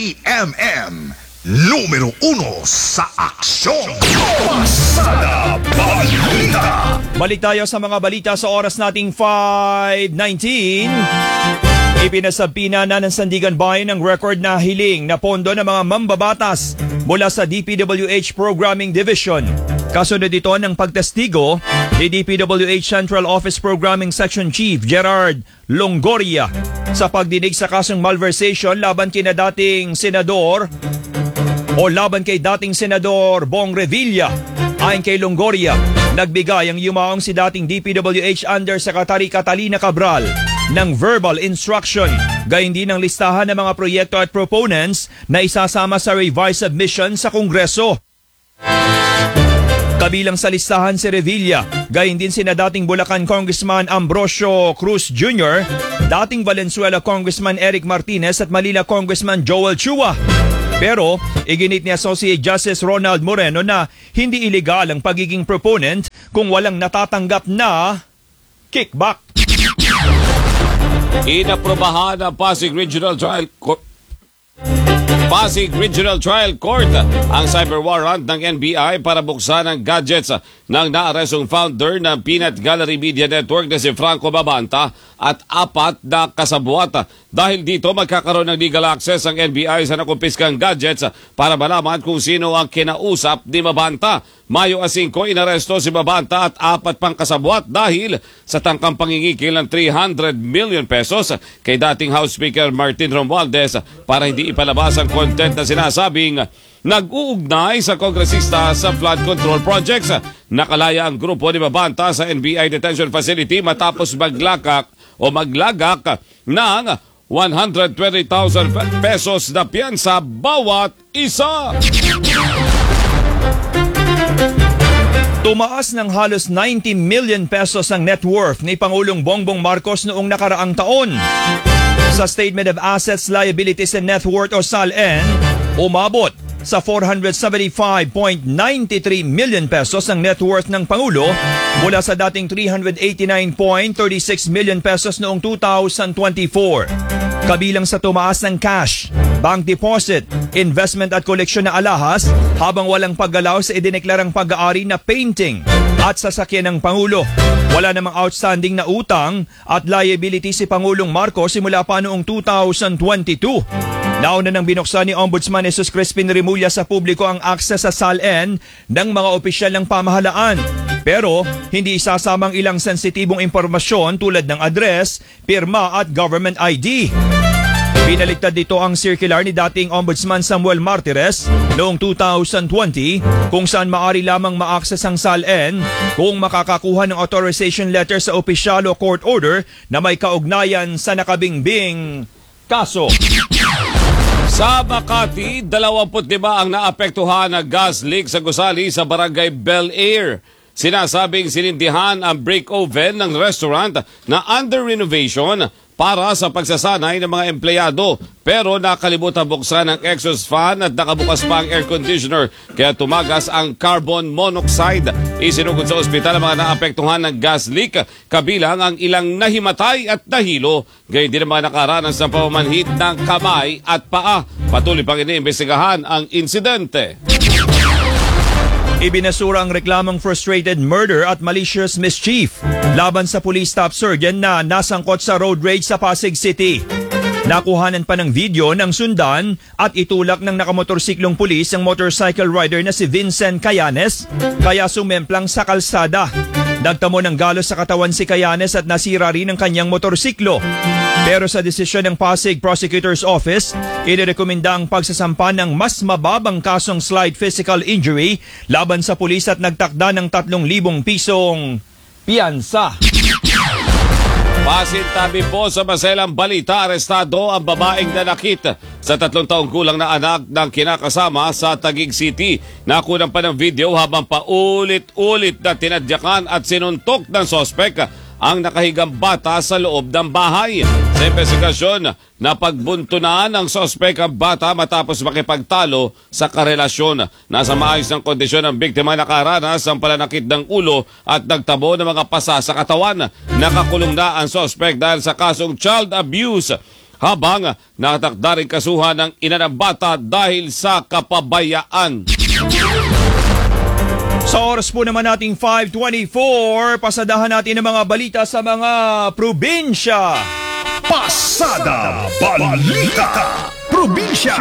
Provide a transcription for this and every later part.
DZMM numero 1 sa aksyon. Pasada Balita. Balik tayo sa mga balita sa oras nating 5:19. Ipinasabina na ng Sandigan Bayan ang record na hiling na pondo ng mga mambabatas mula sa DPWH Programming Division. Kasunod ito ng pagtestigo ni DPWH Central Office Programming Section Chief Gerard Longoria sa pagdinig sa kasong malversation laban kay dating Senador Bong Revilla. Ayon kay Longoria, nagbigay ang yumaong si dating DPWH Undersecretary Catalina Cabral ng verbal instruction, gayon din ang listahan ng mga proyekto at proponents na isasama sa revised submission sa Kongreso. Kabilang sa listahan si Revilla, gayon din sina dating Bulacan Congressman Ambrosio Cruz Jr., dating Valenzuela Congressman Eric Martinez at Manila Congressman Joel Chua. Pero iginit ni Associate Justice Ronald Moreno na hindi iligal ang pagiging proponent kung walang natatanggap na kickback. Inaprobahan ng Pasig Regional Trial Court ang cyber warrant ng NBI para buksan ang gadgets ng naarestong founder ng Peanut Gallery Media Network na si Franco Mabanta at 4 na kasabwat. Dahil dito magkakaroon ng legal access ang NBI sa nakumpiskang gadgets para malaman kung sino ang kinausap ni Mabanta. Mayo 5, inaresto si Mabanta at 4 pang kasabwat dahil sa tangkang pangingikil ng 300 million pesos kay dating House Speaker Martin Romualdez para hindi ipalabas ang content na sinasabing nag-uugnay sa kongresista sa flood control projects. Nakalaya ang grupo ni Mabanta sa NBI Detention Facility matapos maglagak ng 120,000 pesos na piyansa bawat isa. Tumaas ng halos 90 million pesos ang net worth ni Pangulong Bongbong Marcos noong nakaraang taon. Sa Statement of Assets, Liabilities and Net Worth o SALN, umabot sa 475.93 million pesos ang net worth ng Pangulo mula sa dating 389.36 million pesos noong 2024. Kabilang sa tumaas ng cash, bank deposit, investment at koleksyon na alahas habang walang paggalaw sa idineklarang pag-aari na painting at sasakyan ng Pangulo. Wala namang outstanding na utang at liability si Pangulong Marcos simula pa noong 2022. Nauna nang binuksan ni Ombudsman Jesus Crispin Remulla sa publiko ang access sa SALN ng mga opisyal ng pamahalaan. Pero hindi isasamang ilang sensitibong impormasyon tulad ng address, pirma at government ID. Binaliktad dito ang circular ni dating Ombudsman Samuel Martires noong 2020 kung saan maaari lamang ma-access ang SALN kung makakakuha ng authorization letter sa opisyal o court order na may kaugnayan sa nakabingbing kaso. Sa Makati, 25 ang naapektuhan ng gas leak sa gusali sa Barangay Bel Air. Sinasabing sinindihan ang break oven ng restaurant na under renovation para sa pagsasanay ng mga empleyado. Pero nakalimutan buksan ang exhaust fan at nakabukas pa ang air conditioner kaya tumagas ang carbon monoxide. Isinugod sa ospital ang mga naapektuhan ng gas leak, kabilang ang ilang nahimatay at nahilo. Gayon din ang mga nakaranas ng pamamanhid ng kamay at paa. Patuloy pang iniimbestigahan ang insidente. Ibinasura ang reklamong frustrated murder at malicious mischief laban sa police staff sergeant na nasangkot sa road rage sa Pasig City. Nakuhanan pa ng video ng sundan at itulak ng nakamotorsiklong pulis ang motorcycle rider na si Vincent Cayanes kaya sumemplang sa kalsada. Nagtamo ng galos sa katawan si Cayanes at nasira rin ang kanyang motorsiklo. Pero sa desisyon ng Pasig Prosecutor's Office, inirekomenda ang pagsasampa ng mas mababang kasong slight physical injury laban sa pulis at nagtakda ng 3,000 pisong piyansa. Pasintabi po sa maselang balita, arestado ang babaeng nanakit sa 3 taong gulang na anak ng kinakasama sa Taguig City. Nakunan pa ng video habang paulit-ulit na tinadyakan at sinuntok ng sospek ang nakahigang bata sa loob ng bahay. Sa investigasyon, napagbuntunan ng sospek ang bata matapos makipagtalo sa karelasyon. Nasa maayos ng kondisyon ng biktima, nakaranas ng pananakit ng ulo at nagtabo ng mga pasa sa katawan. Nakakulong na ang sospek dahil sa kasong child abuse. habang nakatakda rin kasuhan ng ina ng bata dahil sa kapabayaan. Sa oras po naman nating 5:24, pasadahan natin ang mga balita sa mga probinsya. Pasada Balita Probinsya.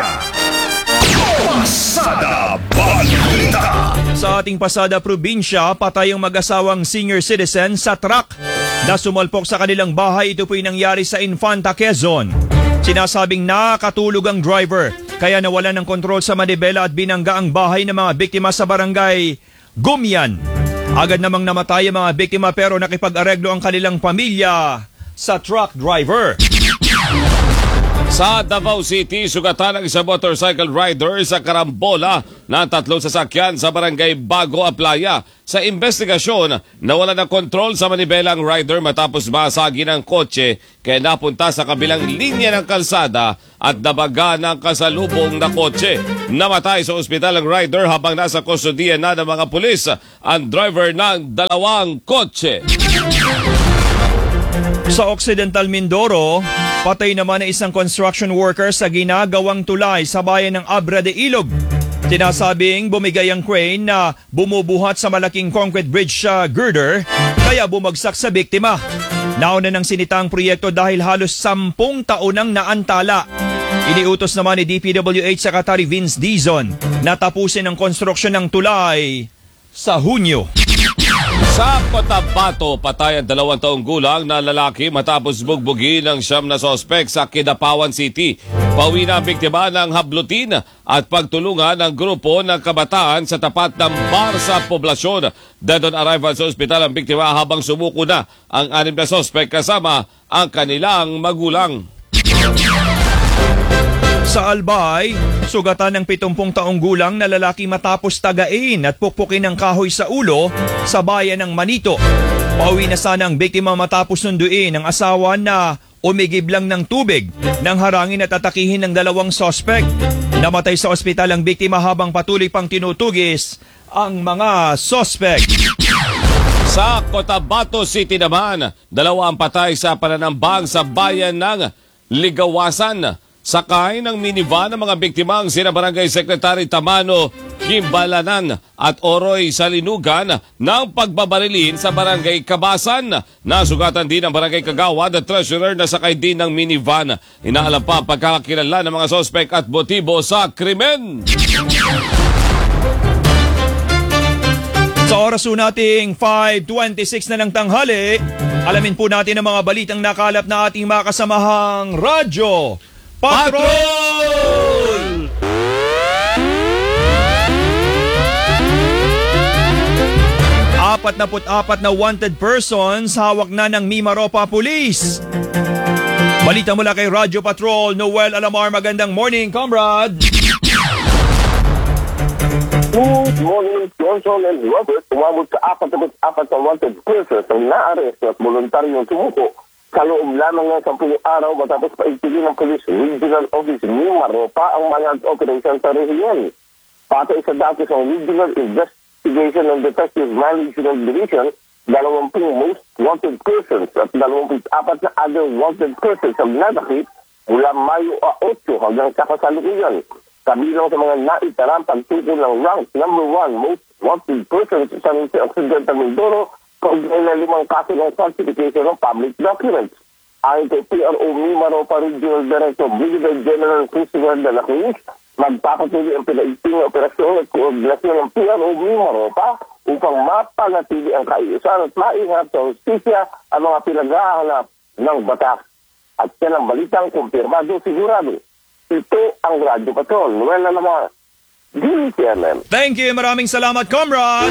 Pasada Balita. Sa ating pasada probinsya, patay ang mag-asawang senior citizen sa truck na sumulpok sa kanilang bahay. Ito po'y nangyari sa Infanta, Quezon. Sinasabing nakatulog ang driver, kaya nawalan ng kontrol sa manibela at binangga ang bahay ng mga biktima sa barangay Gumian. Agad namang namatay ang mga biktima pero nakipag-areglo ang kanilang pamilya sa truck driver. Sa Davao City, sugatan ng isang motorcycle rider sa karambola ng 3 sasakyan sa barangay Bago Aplaya. Sa investigasyon, nawala ng kontrol sa manibela ang rider matapos masagi ng kotse kaya napunta sa kabilang linya ng kalsada at nabaga ng kasalubong na kotse. Namatay sa ospital ang rider habang nasa kustodiya na ng mga pulis ang driver ng 2 kotse. Sa Occidental Mindoro, patay naman ang isang construction worker sa ginagawang tulay sa bayan ng Abra de Ilog. Sinasabing bumigay ang crane na bumubuhat sa malaking concrete bridge girder kaya bumagsak sa biktima. Nauna ng sinitang proyekto dahil halos 10 taon nang naantala. Iniutos naman ni DPWH Secretary Vince Dizon na tapusin ang konstruksyon ng tulay sa Hunyo. Sa Cotabato, patay ang 2 taong gulang na lalaki matapos bugbugin ng 9 na sospek sa Kidapawan City. Pauwi na ang biktima ng hablutin at pagtulungan ng grupo ng kabataan sa tapat ng bar sa poblasyon. Dead on arrival sa ospital ang biktima habang sumuko na ang 6 na sospek kasama ang kanilang magulang. Sa Albay, sugatan ng 70 taong gulang na lalaki matapos tagain at pukpukin ng kahoy sa ulo sa bayan ng Manito. Pauwi na sana ang biktima matapos sunduin ang asawa na umigib lang ng tubig nang harangin at atakihin ng 2 sospek. Namatay sa ospital ang biktima habang patuloy pang tinutugis ang mga sospek. Sa Cotabato City naman, 2 ang patay sa pananambang sa bayan ng Ligawasan. Sakay ng minivan ng mga biktimang sina Barangay Secretary Tamano Kimbalanan at Oroy Salinugan ng pagbabarilin sa Barangay Kabasan. Nasugatan din ang Barangay Kagawad at treasurer na sakay din ng minivan. Inaalam pa pagkakakilala ng mga sospek at motibo sa krimen. Sa oras po nating 5:26 na ng tanghali, alamin po natin ang mga balitang nakalap na ating mga kasamahang radyo Patrol! 44 na wanted persons hawak na ng Mimaropa Police. Balita mula kay Radyo Patrol, Noel Alamar. Magandang morning, comrade! Good morning, Johnson and Robert. Umabot sa 44 na wanted persons ang naaresto at voluntaryong sumuko sa loob lamang ng 10 araw matapos paigtingin ng Police Regional Office Mimaropa ang manhunt operation sa rehiyon. Patay sa datos ng Regional Investigation and Detective Management Division, 20 most wanted persons at 24 na other wanted persons ang nadakip mula Mayo 8 hanggang sa kasalukuyan. Kabilang sa mga naitaram pagtuto ng rank number 1 most wanted persons sa Occidental Mindoro, kaugnay na 5 kaso ng falsification ng public documents. Ayon kay PRO Mimaropa Regional Director Brigadier General Christopher de la Cruz, magpapatuloy ang pinaigting operasyon at koordinasyon ng PRO Mimaropa upang mapanatili ang kaayusan at maihap sa hustisya ang mga pinaghahanap ng batas. At yan ang balitang kumpirmado sigurado. Ito ang Radyo Patrol. Noel Alamar, DCMM. Thank you, maraming salamat, comrade!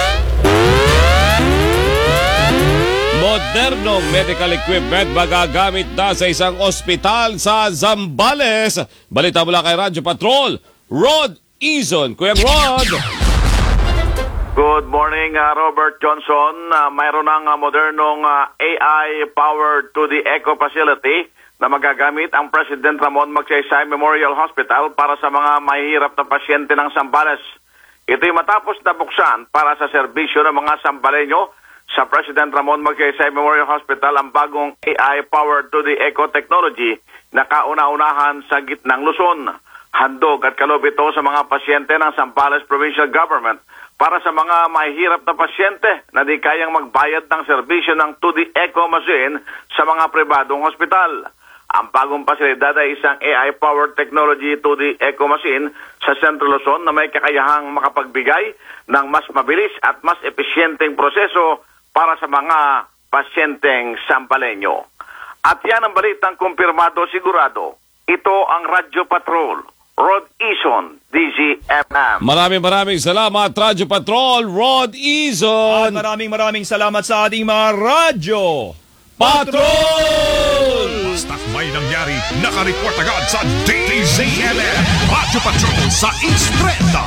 Modernong medical equipment magagamit na sa isang ospital sa Zambales. Balita mula kay Radyo Patrol, Rod Izon. Kuya Rod! Good morning, Robert Johnson. Mayroon ng modernong AI-powered to the Eco Facility na magagamit ang President Ramon Magsaysay Memorial Hospital para sa mga mahihirap na pasyente ng Zambales. Ito'y matapos na buksan para sa serbisyo ng mga Zambaleño sa President Ramon Magsaysay Memorial Hospital ang bagong AI-powered to the Eco Technology na kauna-unahan sa gitnang Luzon. Handog at kaloob ito sa mga pasyente ng Zambales Provincial Government para sa mga mahihirap na pasyente na di kayang magbayad ng serbisyo ng 2D echo machine sa mga pribadong hospital. Ang bagong pasilidad ay isang AI-powered technology 2D echo machine sa Central Luzon na may kakayahang makapagbigay ng mas mabilis at mas epesyenteng proseso para sa mga pasyenteng Sampaleño. At yan ang balitang kumpirmado sigurado. Ito ang Radyo Patrol, Rod Ison, DZMM. Maraming salamat, Radyo Patrol, Rod Ison. At maraming salamat sa ating mga radyo Patrol! Basta't may nangyari, nakareport agad sa DZMM. Radyo Patrol sa Estrada.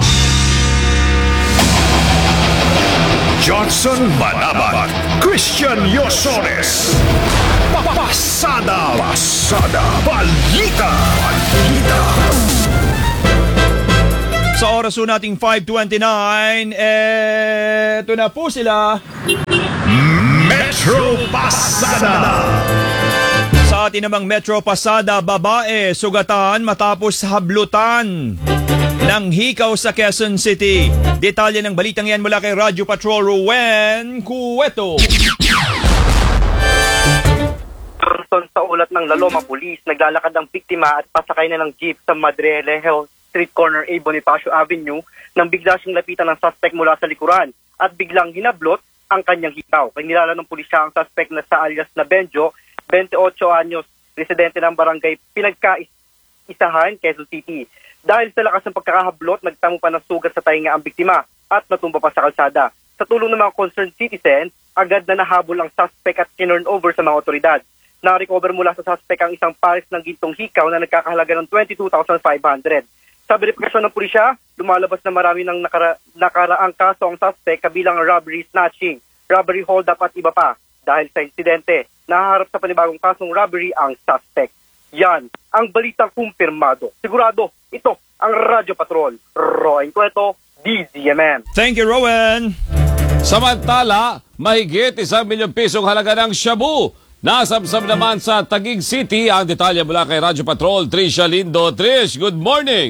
Johnson Manabat, Christian Yosores. Pasada Balita. Sa oras po nating 5:29, eto na po sila. Metro Pasada. Sa atin namang Metro Pasada, babae, sugatan matapos hablutan ng hikaw sa Quezon City. Detalye ng balitang yan mula kay Radyo Patrol, Ruwen Cueto. Sa ulat ng Laloma Police, naglalakad ang biktima at pasakay na ng jeep sa Madrilejo Street Corner A, Bonifacio Avenue nang bigla siyang lapitan ng suspect mula sa likuran at biglang hinablot ang kanyang hikaw. Kinilala ng pulisya ang suspect na sa alias na Benjo, 28 anyos, residente ng barangay Pinagkaisahan, Quezon City. Dahil sa lakas ng pagkakahablot, nagtamo pa ng sugat sa tainga ang biktima at natumba pa sa kalsada. Sa tulong ng mga concerned citizen, agad na nahabol ang suspect at kinurn over sa mga otoridad. Na-recover mula sa suspect ang isang pares ng gintong hikaw na nagkakahalaga ng 22,500. Sa verifikasyon ng pulisya, lumalabas na marami ng nakaraang kaso ang suspect kabilang robbery snatching, robbery hold-up at iba pa. Dahil sa insidente, nahaharap sa panibagong kasong robbery ang suspect. Yan ang balitang kumpirmado. Sigurado, ito ang Radyo Patrol. Roy Cueto, DZMM. Thank you, Rowan. Samantala, mahigit 1 milyong pisong halaga ng shabu. Nasamsam naman sa Taguig City. Ang detalye mula kay Radyo Patrol, Trisha Lindo. Trish, good morning!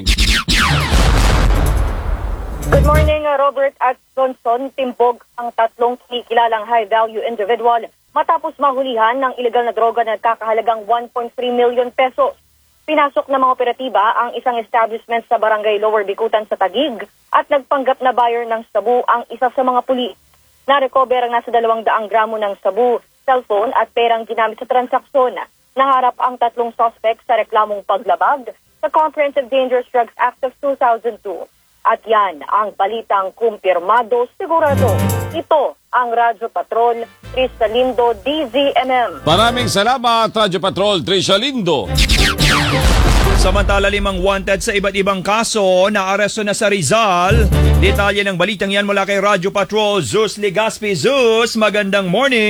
Good morning, Robert at Johnson. Timbog ang tatlong kinikilalang high-value individual matapos mahulihan ng illegal na droga na nagkakahalagang 1.3 million pesos. Pinasok ng mga operatiba ang isang establishment sa barangay Lower Bikutan sa Taguig at nagpanggap na buyer ng sabu ang isa sa mga pulis. Na-recover ang nasa 200 gramo ng sabu, cellphone at perang ginamit sa transaksyon. Naharap ang tatlong suspect sa reklamong paglabag sa Comprehensive Dangerous Drugs Act of 2002. At yan ang balitang kumpirmado sigurado. Ito ang Radyo Patrol, Trisha Lindo, DZMM. Maraming salamat, Radyo Patrol, Trisha Lindo. Samantala, 5 wanted sa iba't ibang kaso na aresto na sa Rizal. Detalye ng balitang yan mula kay Radyo Patrol, Zeus Legaspi. Zeus, magandang morning.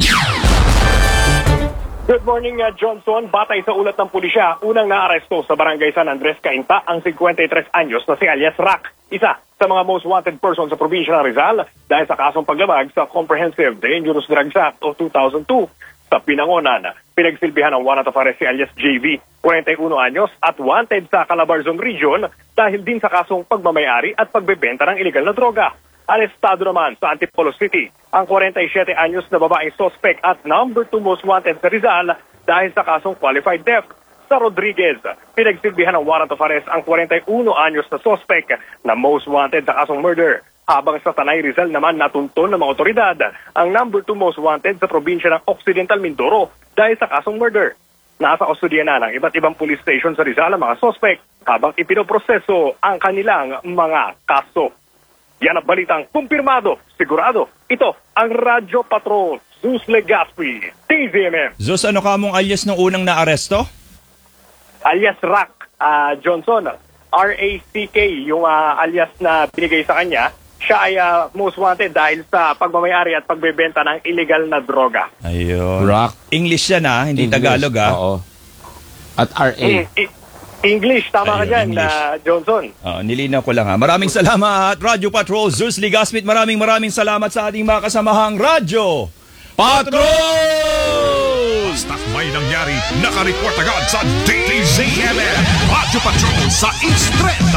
Good morning, Johnson. Batay sa ulat ng pulisya, unang naaresto sa barangay San Andres, Cainta ang 53 anyos na si alias Rack, isa sa mga most wanted person sa probinsya ng Rizal dahil sa kasong paglabag sa Comprehensive Dangerous Drugs Act of 2002. Sa pinangonan, pinagsilbihan ng warrant of arrest si alias JV, 41 anyos at wanted sa Calabarzon Region dahil din sa kasong pagmamayari at pagbebenta ng illegal na droga. Arestado naman sa Antipolo City ang 47 anyos na babaeng suspect at number 2 most wanted sa Rizal dahil sa kasong qualified theft. Sa Rodriguez, pinagsilbihan ng warrant of arrest ang 41 anyos na suspect na most wanted sa kasong murder. Habang sa Tanay Rizal naman natuntun ng mga otoridad ang number 2 most wanted sa probinsya ng Occidental Mindoro dahil sa kasong murder. Nasa kustodiya na ng iba't ibang police station sa Rizal ang mga suspect habang ipinoproseso ang kanilang mga kaso. Yan ang balitang kumpirmado, sigurado. Ito ang Radyo Patrol, Zeus Legaspi, TZMM. Zeus, ano ka mong alias ng unang naaresto? Alias Rack Johnson, R-A-C-K, yung alias na binigay sa kanya. Siya ay most wanted dahil sa pagmamayari at pagbebenta ng illegal na droga. Ayun. Rock. English yan hindi English. Tagalog Oo. At RA. English, tama ka dyan, Johnson. Nilinaw ko lang Maraming salamat, Radyo Patrol, Zeus Legaspi. Maraming salamat sa ating mga kasamahang Radyo Patrol! Basta't may nangyari, nakareport agad sa DTZMM Radyo Patrol sa East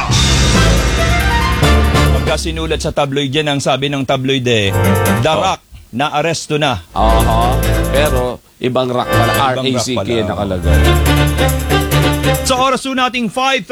30. Pagka sinulat sa tabloid yan, ang sabi ng tabloid The Rock, na-aresto na. Pero ibang rock pala. Ibang rock RACK pala. nakalagay. Sa oras po nating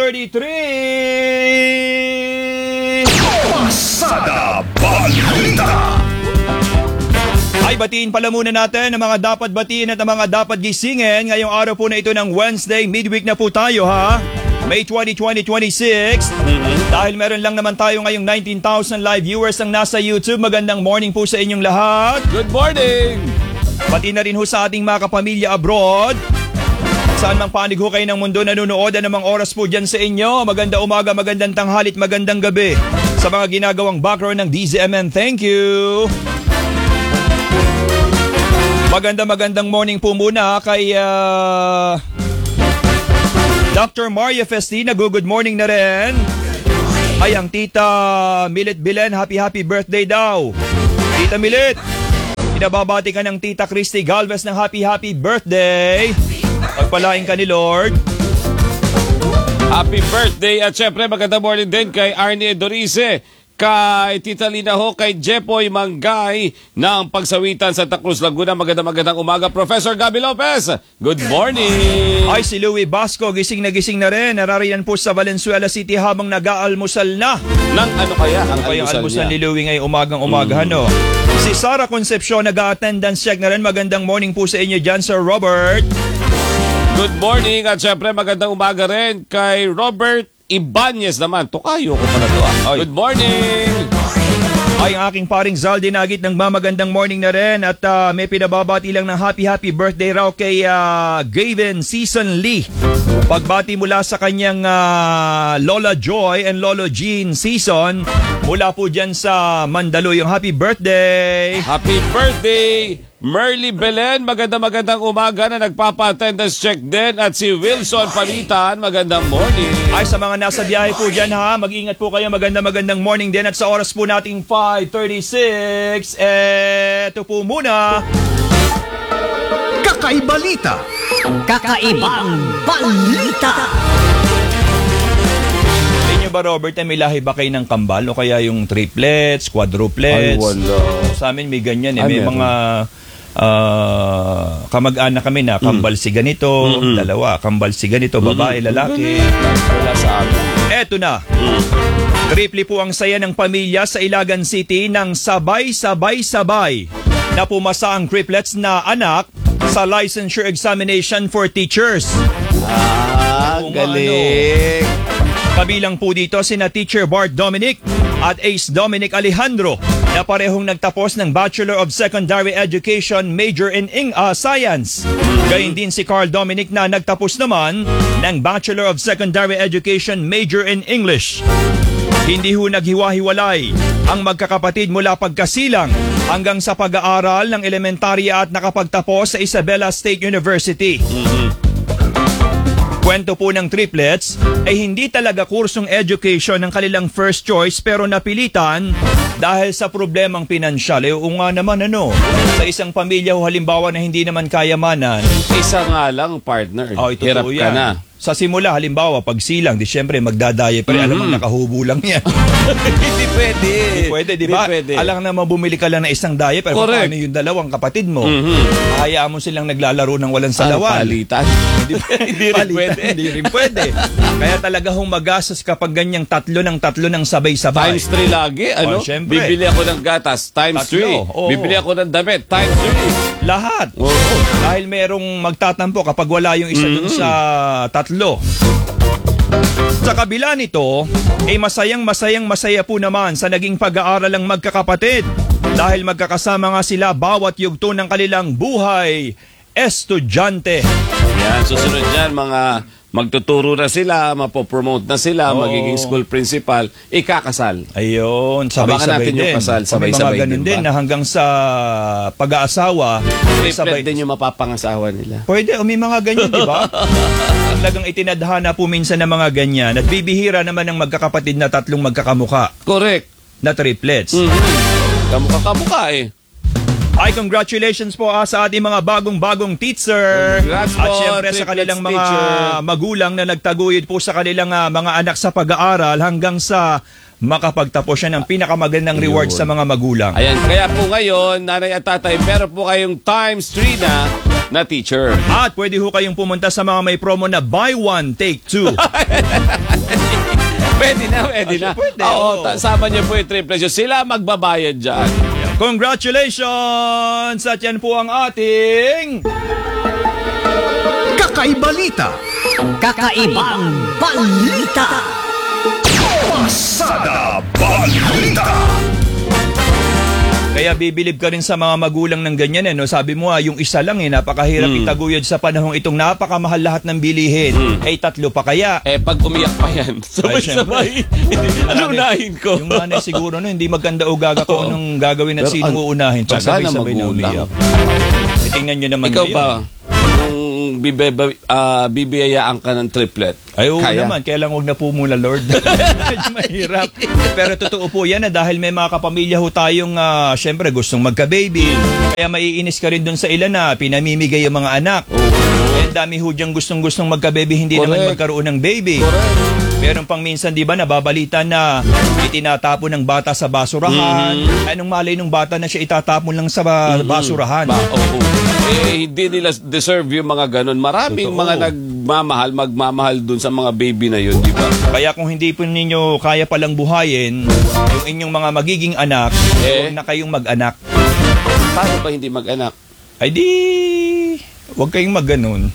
5:33. Pasada Balita. Ay, batiin pala muna natin ang mga dapat batiin at ang mga dapat gisingin. Ngayong araw po na ito ng Wednesday, midweek na po tayo ha. May 20, 2026. Dahil meron lang naman tayo ngayong 19,000 live viewers ang nasa YouTube. Magandang morning po sa inyong lahat. Good morning! Pati na rin ho sa ating mga kapamilya abroad. Saan mang panig ho kayo ng mundo nanonood, anumang oras po dyan sa inyo. Maganda umaga, magandang tanghalit, magandang gabi. Sa mga ginagawang background ng DZMN, thank you. Magandang morning po muna kay Dr. Maria Festina. Good morning na rin. Ay, ang Tita Milit Bilen, happy birthday daw. Tita Milit, pinababati ka ng Tita Christy Galvez ng happy birthday. Pagpalain ka ni Lord. Happy birthday at syempre magandang morning din kay Arnie Dorice, kay Tita Lina Ho, kay Jepoy Manggay ng Pagsawitan Santa Cruz, Laguna. Magandang umaga. Professor Gabi Lopez, good morning. Ay, si Louie Basco, gising na rin. Narariyan po sa Valenzuela City habang nag-aalmusal na. Nang ano kaya ang Kayang almusal almusal niya? ni Louie ngayong umagang-umaga, no? Si Sara Concepcion, nag-attendance check na rin. Magandang morning po sa inyo dyan, Sir Robert. Good morning at syempre magandang umaga rin kay Robert Ibanez naman. Tukayo ko pala to. Ay. Good morning! Ay, ang aking paring Zal Dinagit ng mamagandang morning na rin. At may pinababati lang ng happy birthday raw kay Gavin Season Lee. Pagbati mula sa kanyang Lola Joy and Lolo Jean Season. Mula po dyan sa Mandaluyong. Happy birthday! Happy birthday! Merly Belen, magandang umaga na nagpapa-attendance check din. At si Wilson Palitan, magandang morning. Ay, sa mga nasa biyahe po dyan ha, mag-ingat po kayo. Magandang morning din. At sa oras po nating 5:36, eto po muna. Kakaibalita. Kakaibang balita. Inyo ba, Robert, may lahi ba kayo ng kambal o kaya yung triplets, quadruplets? Ay, wala. Sa amin may ganyan Ay, may meron. mga kamag-anak kami na kambal si ganito, dalawa, kambal si ganito, babae, lalaki. Wala sa amin. Eto na. Triple po ang saya ng pamilya sa Ilagan City nang sabay na pumasa ang triplets na anak sa licensure examination for teachers. Kung Galing. Kabilang po dito sina Teacher Bart Dominic at Ace Dominic Alejandro na parehong nagtapos ng Bachelor of Secondary Education major in Science. Gayun din si Carl Dominic na nagtapos naman ng Bachelor of Secondary Education major in English. Hindi ho naghiwa-hiwalay ang magkakapatid mula pagkasilang hanggang sa pag-aaral ng elementarya at nakapagtapos sa Isabela State University. Kwento po ng triplets ay hindi talaga kursong education ng kanilang first choice pero napilitan dahil sa problemang pinansyal. Nga naman sa isang pamilya halimbawa na hindi naman kayamanan. Isa nga lang, partner. Hirap Totoo ka yan. na. Sa simula, halimbawa, pag silang, di syempre magdadaye pa rin. Alam mo, nakahubo lang yan. Hindi pwede. Hindi pwede, di ba? Alam naman, bumili ka lang ng isang daye, pero Correct. paano yung dalawang kapatid mo? Hayaan mo silang naglalaro ng walang salawan. Palitan. Hindi rin pwede. Hindi rin pwede. Kaya talaga magastos kapag ganyang tatlo ng sabay-sabay. Times 3 lagi, ano? Syempre. Bibili ako ng gatas, times 3. Oo. Bibili ako ng damit, times 3. Lahat. Oo. Dahil merong magtatampo kapag wala yung isa dun sa tatlo. Sa kabila nito, masaya po naman sa naging pag-aaral ng magkakapatid dahil magkakasama nga sila bawat yugto ng kanilang buhay, estudyante. Yan, susunod yan, mga magtuturo na sila, mapopromote na sila, magiging school principal, ikakasal. Ayun, Abangan sabay-sabay natin din. yung kasal, May sabay-sabay mga ganun din din ba? na hanggang sa pag-aasawa, Triplet din yung mapapangasawa nila. Pwede, may mga ganyan, di ba? Talagang itinadhana po minsan ng mga ganyan at bibihira naman ng magkakapatid na tatlong magkakamuka Correct. na triplets. Kamukha-kamukha eh. Ay, congratulations po sa ating mga bagong-bagong teacher. Congrats At po, syempre sa triplets kanilang mga teacher. magulang na nagtaguyod po sa kanilang mga anak sa pag-aaral hanggang sa makapagtapos siya ng pinakamagandang reward sa mga magulang. Ayan, kaya po ngayon, nanay at tatay, meron po kayong times 3 na teacher. At pwede ho kayong pumunta sa mga may promo na buy one, take two. Pwede na, pwede na. Pwede, Oo, oo. sama niyo po yung triplets. Sila magbabayad dyan. Congratulations! At yan po ang ating... Kakaibalita, Kakaibang balita. Pasada Balita. Kaya bibilib ka rin sa mga magulang ng ganyan no? Sabi mo yung isa lang napakahirap itaguyod sa panahong itong napakamahal lahat ng bilihin. Tatlo pa kaya? Pag umiyak pa yan, sabay-sabay. Ano unahin ko? Yung nanay siguro hindi maganda o gaga ko anong gagawin at Pero sinong uunahin. Pag tsaga na sabay-sabay na magulang. umiyak. Tingnan nyo naman Ikaw ngayon. ba? Kung bibiyayaan ka ng triplet, Ay, oo kaya? naman. Kaya lang huwag na po muna, Lord. Medyo mahirap. Pero totoo po yan dahil may mga kapamilya ho tayong syempre gustong magka-baby. Kaya maiinis ka rin dun sa ilan na pinamimigay yung mga anak. Kaya dami ho diyang gustong magka-baby, hindi Correct. naman magkaroon ng baby. Meron pang minsan, di ba, nababalita na itinatapon ng bata sa basurahan. Anong malay nung bata na siya itatapon lang sa basurahan? Hindi nila deserve yung mga ganun. Maraming Totoo. mga magmamahal dun sa mga baby na yun, di ba? Kaya kung hindi po ninyo kaya palang buhayin yung inyong mga magiging anak, huwag na kayong mag-anak. Paano ba hindi mag-anak? Ay di, huwag kayong mag-ganon.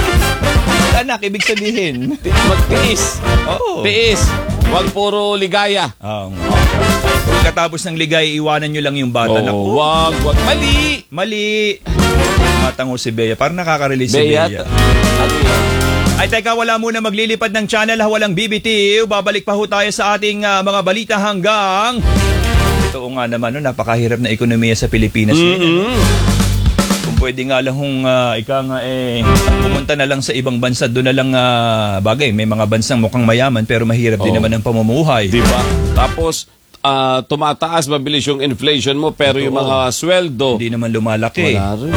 Anak, ibig sabihin. Magtiis. Oo. Tiis. Huwag puro ligaya. Pagkatapos ng ligay, iwanan nyo lang yung bata. Naku, Wag. Mali. mali. Matango si Bea. Parang nakaka-release si Bea. Bea. Ano yan? Ay teka, wala muna maglilipad ng channel, walang BBTV. Babalik pa ho tayo sa ating mga balita hanggang... Totoo nga naman, napakahirap na ekonomiya sa Pilipinas ngayon. Kung pwede nga lang pumunta na lang sa ibang bansa, doon na lang bagay. May mga bansang mukhang mayaman pero mahirap din naman ang pamumuhay. Di ba? Tapos, tumataas, mabilis yung inflation mo, pero yung mga sweldo, Hindi naman lumalaki. wala rin.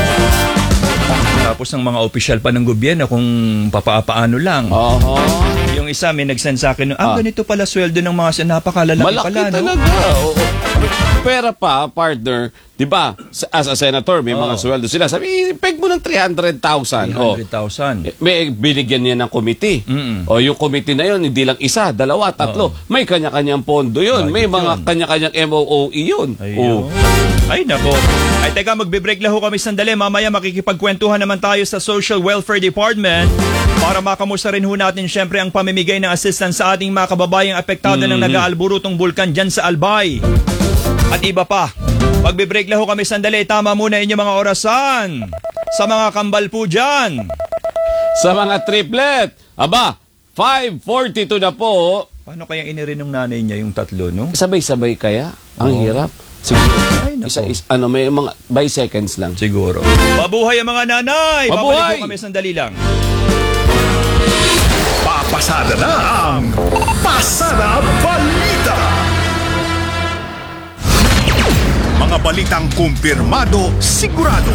Tapos ng mga opisyal pa ng gobyerno kung papaano lang. Yung isa may nag-send sa akin, ganito pala sweldo ng mga napakalalaki Malaki pala. No? talaga. Oo. Pera pa, partner, di ba? As a senator, may mga sweldo sila. Sabi, peg mo ng 300,000. 300,000. May binigyan niya ng committee. O yung committee na yun, hindi lang isa, dalawa, tatlo. May kanya-kanyang pondo yun. May mga kanya-kanyang MOOE yun. Ayun. Ay, nako. Ay, teka, magbe-break lang ho kami sandali. Mamaya makikipagkwentuhan naman tayo sa Social Welfare Department para makamusta rin ho natin syempre ang pamimigay ng assistance sa ating mga kababayang apektado ng nag-aalburutong bulkan dyan sa Albay. At iba pa. Magbe-break lang ho kami sandali. Tama muna inyong mga orasan. Sa mga kambal po dyan. Sa mga triplet, 5:42 na po. Paano kaya inirin ng nanay niya yung tatlo, no? Sabay-sabay kaya? Ang hirap. Siguro. Ay, nako. May mga by seconds lang. Siguro. Mabuhay ang mga nanay! Mabuhay! Babalik po kami sandali lang. Papasada na ang Pasada Balita. Mga balitang kumpirmado, sigurado.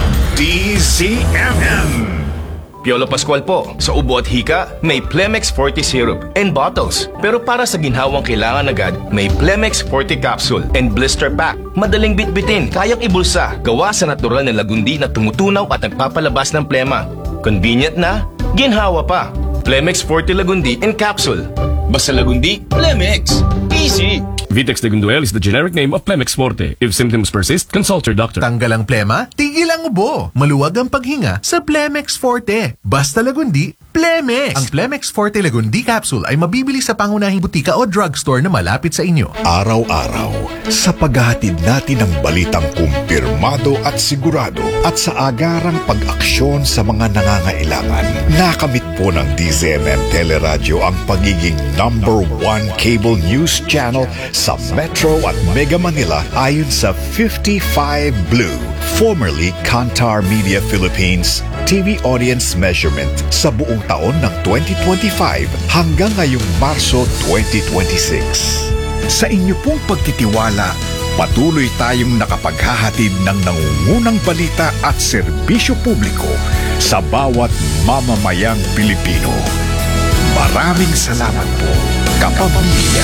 DZMM. Piolo Pascual po. Sa ubo at hika, may Plemex Forte Syrup and bottles. Pero para sa ginhawang kailangan agad, may Plemex Forte Capsule and Blister Pack. Madaling bitbitin, kayang ibulsa, gawa sa natural na lagundi na tumutunaw at nagpapalabas ng plema. Convenient na, ginhawa pa. Plemex Forte Lagundi and Capsule. Basta lagundi, Plemex. Easy! Vitex Legunduel is the generic name of Plemex Forte. If symptoms persist, consult your doctor. Tanggal ang plema, tigil ang ubo. Maluwag ang paghinga sa Plemex Forte. Basta lagundi, Plemex. Ang Plemex Forte Lagundi Capsule ay mabibili sa pangunahing butika o drugstore na malapit sa inyo. Araw-araw, sa paghahatid natin ng balitang kumpirmado at sigurado at sa agarang pag-aksyon sa mga nangangailangan, nakamit po ng DZMM Teleradyo ang pagiging #1 cable news channel sa Metro at Mega Manila ayon sa 55 Blue, formerly Kantar Media Philippines, TV audience measurement sa buong taon ng 2025 hanggang ngayong Marso 2026. Sa inyo pong pagtitiwala, patuloy tayong nakapaghahatid ng nangungunang balita at serbisyo publiko sa bawat mamamayang Pilipino. Maraming salamat po, kapamilya.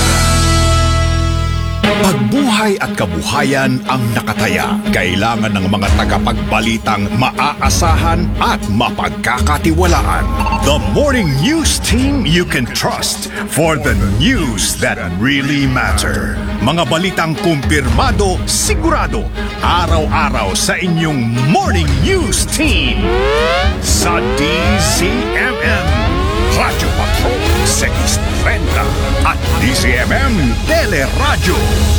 Pagbuhay at kabuhayan ang nakataya. Kailangan ng mga tagapagbalitang maaasahan at mapagkakatiwalaan. The Morning News Team you can trust for the news that really matter. Mga balitang kumpirmado, sigurado, araw-araw sa inyong Morning News Team. Sa DZMM, Radyo Patrol 630 at DZMM Teleradyo.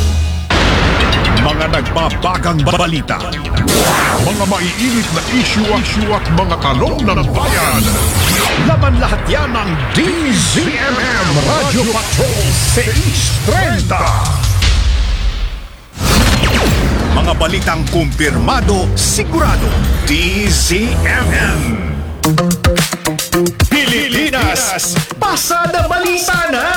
Mga nagbabagang balita, mga maiinit na issue at mga tanong ng bayan. Laman lahat yan ng DZMM Radyo Patrol 630. Mga balitang kumpirmado, sigurado, DZMM. Pilipinas, pasada balita na!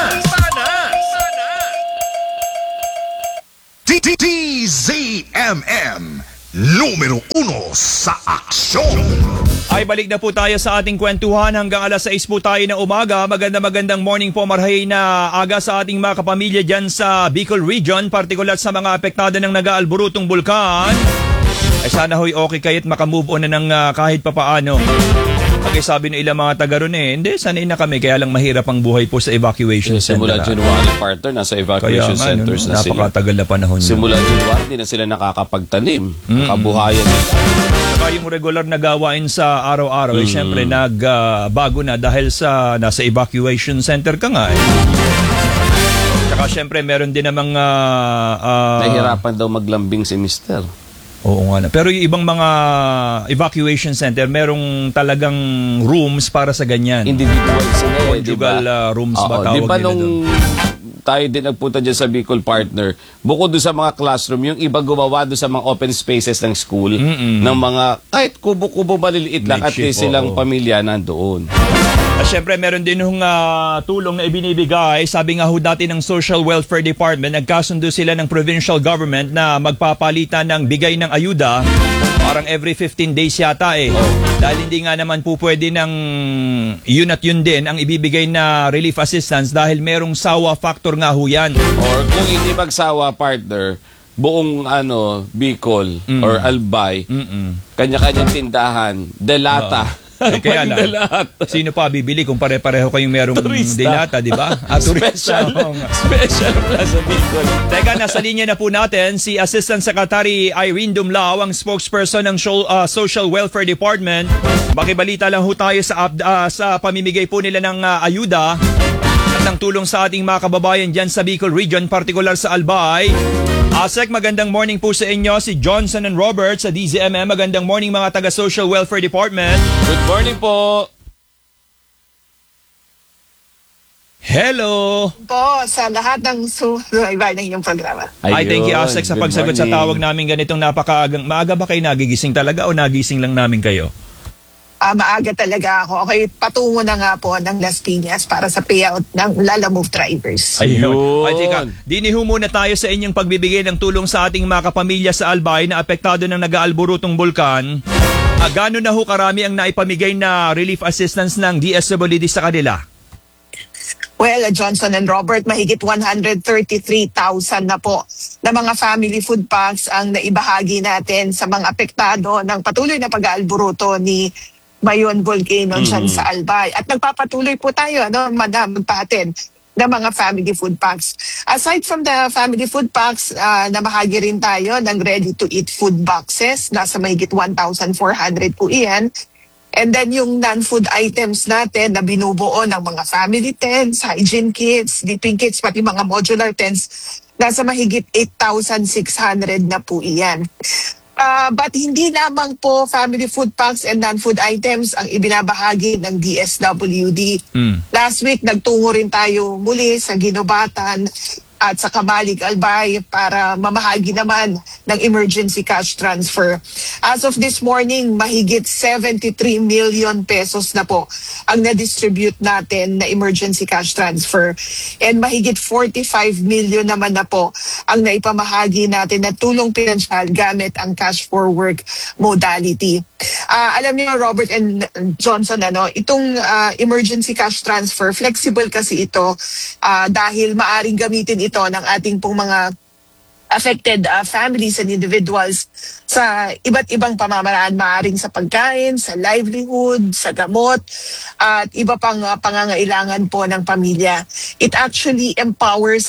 DZMM, numero 1 sa aksyon. Ay balik na po tayo sa ating kwentuhan hanggang alas 6 po tayo ng umaga. Magandang morning po, marhay na aga sa ating mga kapamilya dyan sa Bicol Region, partikular sa mga apektado ng nag-aalburutong bulkan. Ay sana ho'y okay kayo't makamove on na ng kahit papaano. Pag sabi ng ilang mga taga ron hindi, sanay na kami, kaya lang mahirap ang buhay po sa evacuation center. Simula January, partner, nasa evacuation centers na sila. Napakatagal na panahon. Simula January, hindi na sila nakakapagtanim. Kabuhayan nila. Saka yung regular na gawain sa araw-araw, syempre nagbago na dahil sa nasa evacuation center ka nga. Saka syempre meron din namang nahihirapan daw maglambing si Mister. Oo nga na. Pero yung ibang mga evacuation center, merong talagang rooms para sa ganyan. Individual sila conjugal rooms ba tawag diba nila nung tayo din nagpunta dyan sa Bicol, partner, bukod doon sa mga classroom, yung iba gumawa doon sa mga open spaces ng school, ng mga kahit kubo-kubo maliliit lang at least silang pamilya nandoon. Siyempre, meron din yung tulong na ibinibigay. Sabi nga ho dati ng Social Welfare Department, nagkasundo sila ng provincial government na magpapalitan ng bigay ng ayuda. Parang every 15 days yata Dahil hindi nga naman po pwede ng yun at yun din ang ibibigay na relief assistance dahil merong sawa factor nga ho yan. Or kung hindi magsawa, partner, buong Bicol or Albay, kanya-kanyang tindahan, delata. Kaya lang, sino pa bibili kung pare-pareho kayong merong delata, di ba? Special sa Bicol. Teka, nasa linya na po natin si Assistant Secretary Irene Dumlao, ang spokesperson ng Social Welfare Department. Makibalita lang ho tayo sa pamimigay po nila ng ayuda at ng tulong sa ating mga kababayan dyan sa Bicol Region, partikular sa Albay. Asek, magandang morning po sa inyo. Si Johnson and Robert sa DZMM. Magandang morning mga taga Social Welfare Department. Good morning po. Hello. Po sa lahat ng subaybay ng inyong programa. Ay, thank you Asek sa pagsagot sa tawag namin ganitong napakaagang. Maaga ba kayo nagigising talaga o nagising lang namin kayo? Maaga talaga ako. Okay, patungo na nga po ng Las Piñas para sa payout ng Lalamove drivers. Ayun. Ay, tika, diniho muna tayo sa inyong pagbibigay ng tulong sa ating mga kapamilya sa Albay na apektado ng nag-aalburutong bulkan. Gaano na ho karami ang naipamigay na relief assistance ng DSWD sa kanila? Well, Johnson and Robert, mahigit 133,000 na po na mga family food packs ang naibahagi natin sa mga apektado ng patuloy na pag-aalburuto ni Mayon Volcano dyan sa Albay. At nagpapatuloy po tayo, Madam, magpahatid ng mga family food packs. Aside from the family food packs, namahagi rin tayo ng ready-to-eat food boxes. Nasa mahigit 1,400 po iyan. And then yung non-food items natin na binubuo ng mga family tents, hygiene kits, dipping kits, pati mga modular tents, nasa mahigit 8,600 na po iyan. But hindi lamang po family food packs and non-food items ang ibinabahagi ng DSWD. Last week, nagtungo rin tayo muli sa Ginobatan at sa Kabalik Albay para mamahagi naman ng emergency cash transfer. As of this morning, mahigit 73 million pesos na po ang na-distribute natin na emergency cash transfer. And mahigit 45 million naman na po ang naipamahagi natin na tulong pinansyal gamit ang cash for work modality. Alam niyo, Robert and Johnson, itong emergency cash transfer, flexible kasi ito dahil maaring gamitin ito ng ating pong mga affected families and individuals sa iba't ibang pamamaraan, maaaring sa pagkain, sa livelihood, sa gamot, at iba pang pangangailangan po ng pamilya. It actually empowers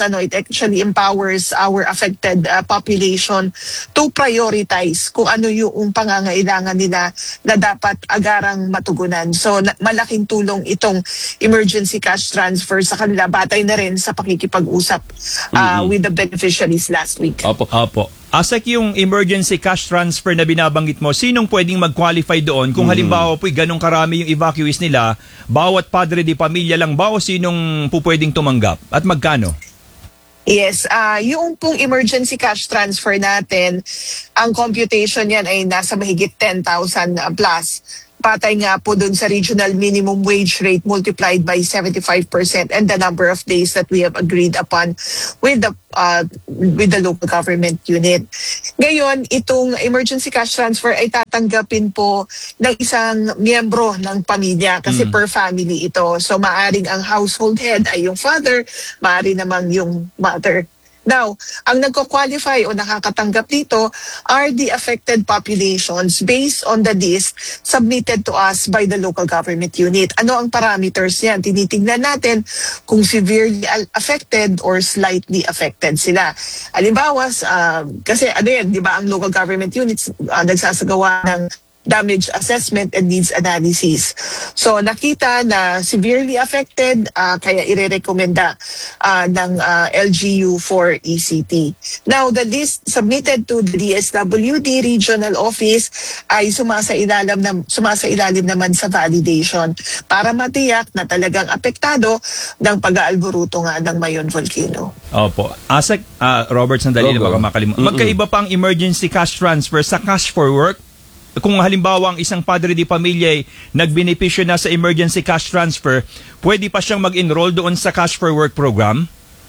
our affected population to prioritize kung ano yung pangangailangan nila na dapat agarang matugunan. So malaking tulong itong emergency cash transfer sa kanila, batay na rin sa pakikipag-usap with the beneficiaries last week. Opo. Asek, yung emergency cash transfer na binabanggit mo, sinong pwedeng mag-qualify doon? Kung halimbawa po ganong karami yung evacuees nila, bawat padre de pamilya lang ba o sinong po pwedeng tumanggap? At magkano? Yes, yung pong emergency cash transfer natin, ang computation yan ay nasa mahigit 10,000 plus. Patay nga po dun sa regional minimum wage rate multiplied by 75% and the number of days that we have agreed upon with the local government unit. Ngayon, itong emergency cash transfer ay tatanggapin po ng isang miyembro ng pamilya kasi per family ito. So maaring ang household head ay yung father, maaring naman yung mother. Now, ang nagko-qualify o nakakatanggap dito are the affected populations based on the list submitted to us by the local government unit. Ano ang parameters yan? Tinitingnan natin kung severely affected or slightly affected sila. Halimbawa, kasi di ba ang local government units nagsasagawa ng damage assessment and needs analysis. So nakita na severely affected, kaya irerekomenda ng LGU for ECT. Now, the list submitted to the DSWD regional office ay sumasailalim naman sa validation para matiyak na talagang apektado ng pag-aalboruto nga ng Mayon Volcano. Opo. Asek, Robert, sandali na baka makalimutan. Magkaiba pang emergency cash transfer sa cash for work? Kung halimbawa ang isang padre di pamilya ay nagbenepisyo na sa emergency cash transfer, pwede pa siyang mag-enroll doon sa cash for work program?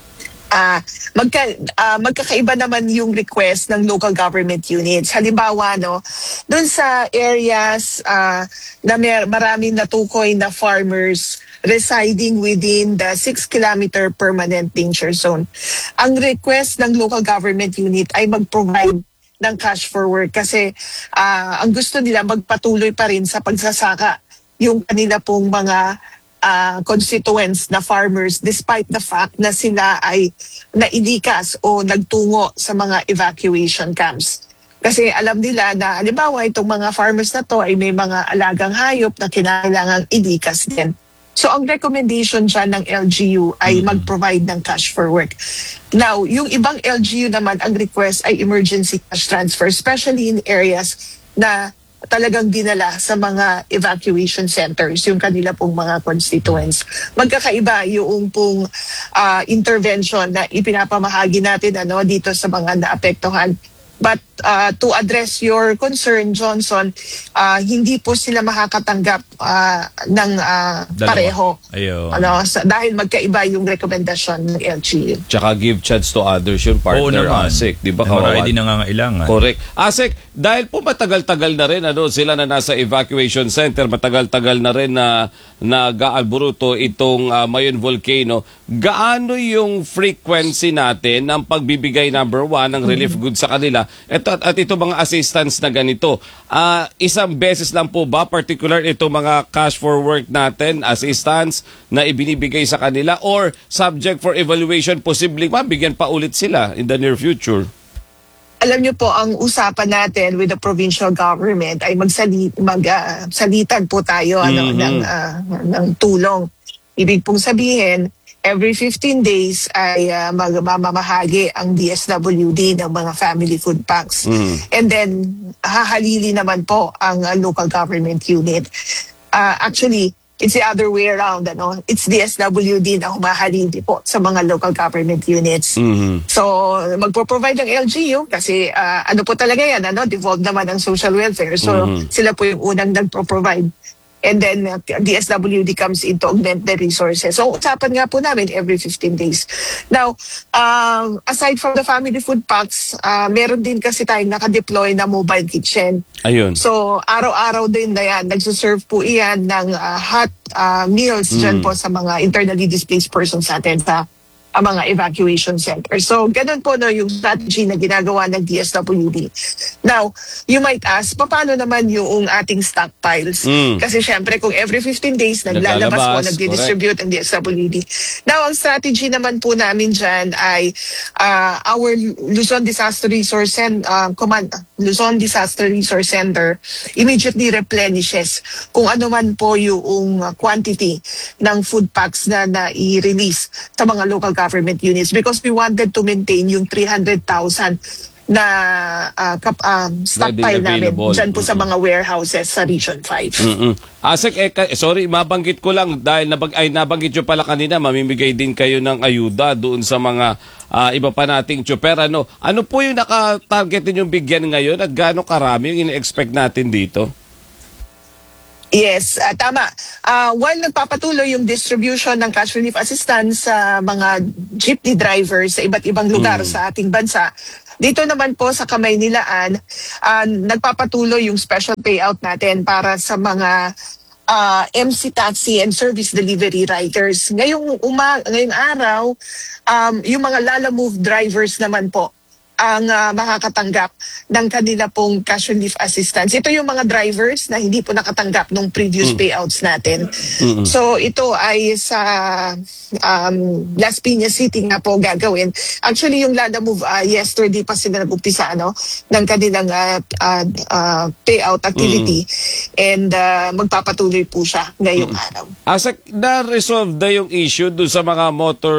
Magkakaiba naman yung request ng local government units. Halimbawa, doon sa areas na maraming natukoy na farmers residing within the 6-kilometer permanent danger zone, ang request ng local government unit ay mag-provide ng cash for work kasi ang gusto nila magpatuloy pa rin sa pagsasaka yung kanila pong mga constituents na farmers despite the fact na sila ay nailikas o nagtungo sa mga evacuation camps. Kasi alam nila na halimbawa itong mga farmers na to ay may mga alagang hayop na kinakailangang ilikas din. So ang recommendation dyan ng LGU ay mag-provide ng cash for work. Now, yung ibang LGU naman, ang request ay emergency cash transfer, especially in areas na talagang dinala sa mga evacuation centers, yung kanila pong mga constituents. Magkakaiba yung pong intervention na ipinapamahagi natin dito sa mga naapektuhan. But to address your concern, Johnson, hindi po sila makakatanggap ng pareho. Dahil magkaiba yung rekomendasyon ng LGU. Tsaka give chance to others yung partner, Asek. Di ba? Marami din nangangailangan. Correct. Asek, dahil po matagal-tagal na rin sila na nasa evacuation center, matagal-tagal na rin na nag-aalboruto itong Mayon Volcano, gaano yung frequency natin ng pagbibigay number 1 ng relief goods sa kanila? At ito mga assistance na ganito, isang beses lang po ba particular ito mga cash for work natin, assistance na ibinibigay sa kanila, or subject for evaluation, posibleng mabigyan pa ulit sila in the near future? Alam niyo po, ang usapan natin with the provincial government ay magsalitan po tayo ng tulong. Ibig pong sabihin, every 15 days ay mamamahagi ang DSWD ng mga family food packs. And then, hahalili naman po ang local government unit. Actually, it's the other way around. It's DSWD na humahalili po sa mga local government units. So, magpo-provide ng LGU kasi ano po talaga yan, devolved naman ang social welfare. So, sila po yung unang nagpo-provide. And then, DSWD comes in to augment the resources. So, usapan nga po namin every 15 days. Now, aside from the family food packs, meron din kasi tayong nakadeploy na mobile kitchen. Ayun. So, araw-araw din na yan. Nagsuserve po iyan ng hot meals dyan po sa mga internally displaced persons natin sa mga evacuation centers. So, ganun po yung strategy na ginagawa ng DSWD. Now, you might ask, paano naman yung ating stockpiles? Kasi syempre, kung every 15 days, naglalabas po, nagdidistribute ang DSWD. Now, ang strategy naman po namin dyan ay our Luzon Disaster Resource Luzon Disaster Resource Center immediately replenishes kung ano man po yung quantity ng food packs na i-release sa mga local government units because we wanted to maintain yung 300,000 na stockpile namin dyan po sa mga warehouses sa Region 5. Asek, sorry, mabanggit ko lang dahil nabanggit nyo pala kanina, mamimigay din kayo ng ayuda doon sa mga iba pa nating tsuper. Ano po yung naka-target ninyong bigyan ngayon at gaano karami yung ine-expect natin dito? Yes, tama. While nagpapatuloy yung distribution ng cash relief assistance sa mga jeepney drivers sa iba't ibang lugar sa ating bansa, dito naman po sa Kamaynilaan, nagpapatuloy yung special payout natin para sa mga MC taxi and service delivery riders. Ngayong araw, yung mga Lala Move drivers naman po ang makakatanggap ng kanila pong cash relief assistance. Ito yung mga drivers na hindi po nakatanggap nung previous payouts natin. So ito ay sa Las Piñas City nga po gagawin. Actually yung Lala Move yesterday pa sila nag-umpisa ng kanilang payout activity and magpapatuloy po siya ngayong araw. Asek, na-resolve na yung issue doon sa mga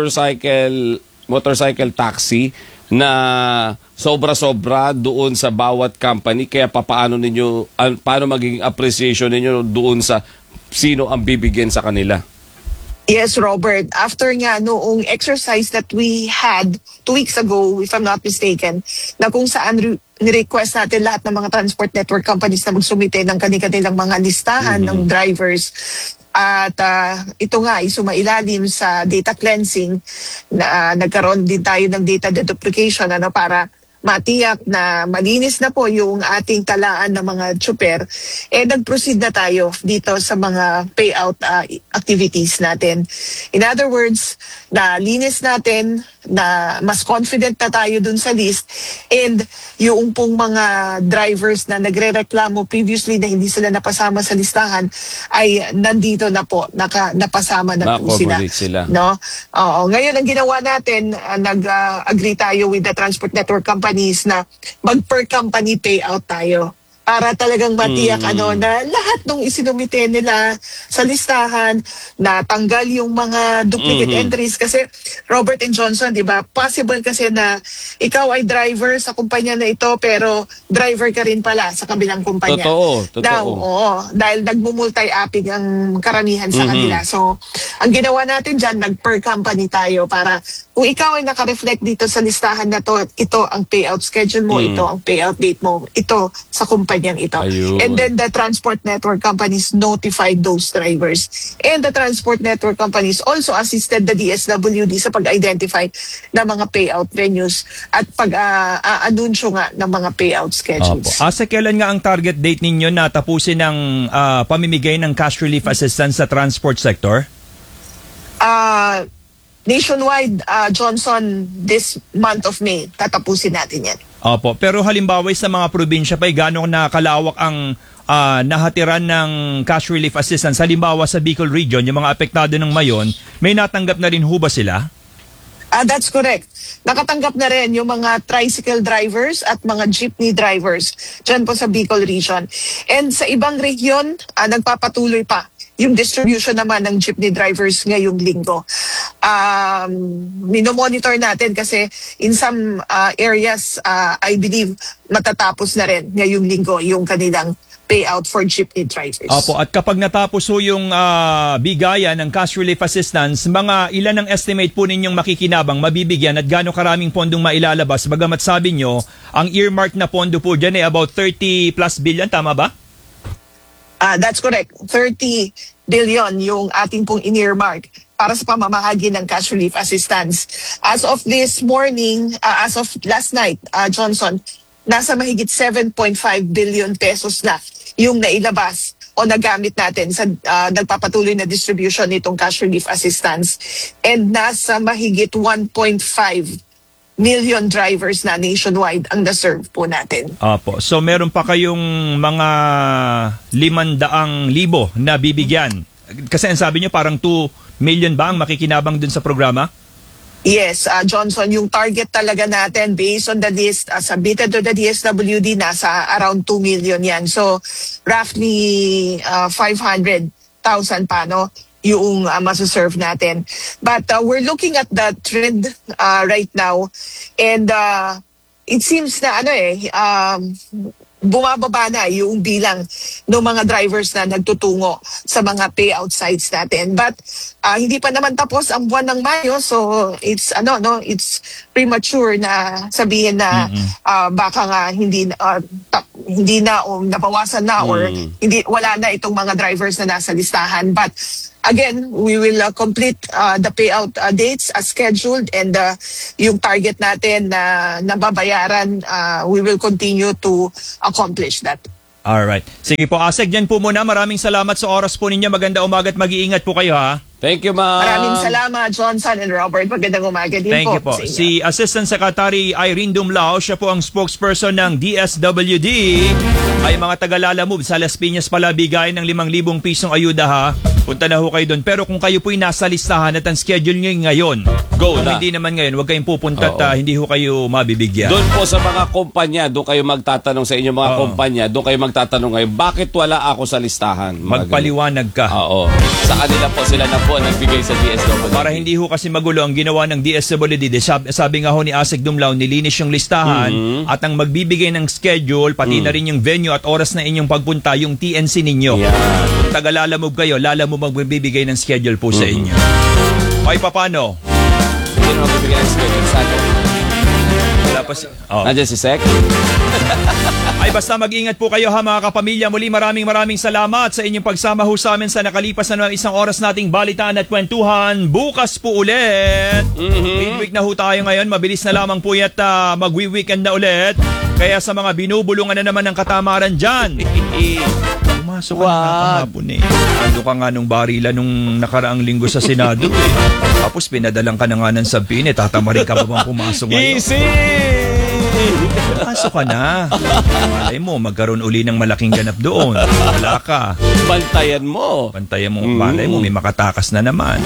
motorcycle taxi na sobra-sobra doon sa bawat company, kaya paano magiging appreciation ninyo doon sa sino ang bibigyan sa kanila? Yes, Robert. After nga noong exercise that we had 2 weeks ago, if I'm not mistaken, na kung saan ni-request natin lahat ng mga transport network companies na magsumite ng kanilang mga listahan ng drivers. At ito nga ay sumailalim sa data cleansing na nagkaroon din tayo ng data deduplication para matiyak na malinis na po yung ating talaan ng mga tsuper, nag-proceed na tayo dito sa mga payout activities natin. In other words, na linis natin, na mas confident na tayo dun sa list, and yung pong mga drivers na nagre-reklamo previously na hindi sila napasama sa listahan ay nandito na po, napasama na po sila. No? Ngayon ang ginawa natin, nag-agree tayo with the transport network companies na mag-per company payout tayo para talagang matiyak na lahat ng isinumite nila sa listahan, na tanggal yung mga duplicate entries. Kasi Robert and Johnson, di ba, possible kasi na ikaw ay driver sa kumpanya na ito pero driver ka rin pala sa kabilang kumpanya. Totoo. Dahil nagmumulti-apping ang karamihan sa kanila. So, ang ginawa natin dyan, nag-per company tayo para kung ikaw ay naka-reflect dito sa listahan na to, ito ang payout schedule mo, ito ang payout date mo, ito sa kumpanyang ito. Ayun. And then the transport network companies notified those drivers. And the transport network companies also assisted the DSWD sa pag-identify ng mga payout venues at pag-anunsyo nga ng mga payout schedules. Asa kailan nga ang target date ninyo na tapusin ng pamimigay ng cash relief assistance sa transport sector? Nationwide, Johnson, this month of May, tatapusin natin yan. Opo, pero halimbawa sa mga probinsya pa, gano'ng nakalawak ang nahatiran ng cash relief assistance? Halimbawa sa Bicol Region, yung mga apektado ng Mayon, may natanggap na rin ho ba sila? That's correct. Nakatanggap na rin yung mga tricycle drivers at mga jeepney drivers dyan po sa Bicol Region. And sa ibang region, nagpapatuloy pa yung distribution naman ng jeepney drivers ngayong linggo. Minomonitor natin kasi in some areas, I believe, matatapos na rin ngayong linggo yung kanilang payout for jeepney drivers. Opo, at kapag natapos ho yung bigayan ng cash relief assistance, mga ilan ang estimate po ninyong makikinabang, mabibigyan at gaano karaming pondong mailalabas? Bagamat sabi nyo, ang earmark na pondo po dyan about 30 plus billion, tama ba? That's correct. 30 billion yung ating pong in-earmark para sa pamamahagi ng cash relief assistance. As of this morning, as of last night, Johnson, nasa mahigit 7.5 billion pesos na yung nailabas o nagamit natin sa nagpapatuloy na distribution nitong cash relief assistance. And nasa mahigit 1.5 million drivers na nationwide ang na-serve po natin. Opo. So meron pa kayong mga 500,000 na bibigyan. Kasi ang sabi nyo parang 2 million ba ang makikinabang dun sa programa? Yes, Johnson, yung target talaga natin based on the list submitted to the DSWD, nasa around 2 million yan. So roughly 500,000 pa, no? Yung masaserve natin. But we're looking at the trend right now, and it seems na bumababa na yung bilang ng mga drivers na nagtutungo sa mga payout sites natin. But hindi pa naman tapos ang buwan ng Mayo, so it's it's premature na sabihin na baka nga hindi na o nabawasan na or wala na itong mga drivers na nasa listahan. But again, we will complete the payout dates as scheduled, and yung target natin na nababayaran, we will continue to accomplish that. Alright. Sige po, Asek, dyan po muna. Maraming salamat sa oras po ninyo. Maganda umaga at mag-iingat po kayo, ha? Thank you, ma'am. Maraming salamat, Johnson and Robert. Magandang umaga din Thank po. you po. Si Assistant Secretary Irene Dumlao, siya po ang spokesperson ng DSWD. Ay mga taga-Lalamove sa Las Piñas pala bigay ng 5,000 pisong ayuda, ha? Punta na ho kayo doon. Pero kung kayo po'y nasa listahan at ang schedule nyo ngayon, go kung na. hindi naman ngayon, huwag kayong pupunta at hindi ho kayo mabibigyan. Doon po sa mga kumpanya, doon kayo magtatanong sa inyong mga kumpanya, doon kayo magtatanong ngayon, bakit wala ako sa listahan? Magpaliwanag ka. Oo. Sa kanila po sila na po nagbigay sa DSWD. Para hindi ho kasi magulo ang ginawa ng DSWD. Sabi nga ho ni Asek Dumlao, nilinis yung listahan at ang magbibigay ng schedule, pati na rin yung venue at oras na inyong pagpunta, yung TNC ninyo. Kung taga-Lalamove kayo, Lalamove magbibigay ng schedule po sa inyo. Ay, paano? Sino magbibigay ng schedule sa atin? Wala pa si... Nandiyan si Sek? Ay, basta mag-ingat po kayo, ha, mga kapamilya. Muli maraming salamat sa inyong pagsama ho sa amin sa nakalipas na isang oras nating balitaan at kwentuhan. Bukas po ulit. Midweek na ho tayo ngayon. Mabilis na lamang po at magwi-weekend na ulit. Kaya sa mga binubulungan na naman ng katamaran dyan, pumasok ka na kahapon eh. Ando ka nga nung barila nung nakaraang linggo sa Senado eh. Tapos pinadalang ka na nga ng sabihin eh. Tatamarin ka ba bang pumasok ngayon? Easy! Pasok ka na. Malay mo, magkaroon uli ng malaking ganap doon. Wala ka. Bantayan mo. Malay mo, may makatakas na naman.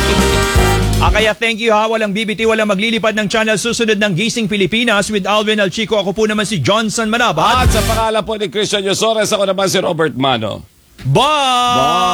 Kaya thank you, ha. Walang BBT, walang maglilipad ng channel. Susunod ng Gising Pilipinas with Alvin Alchico. Ako po naman si Johnson Manabat. At sa pangalan po ni Christian Yosores, ako naman si Robert Mano. Bye!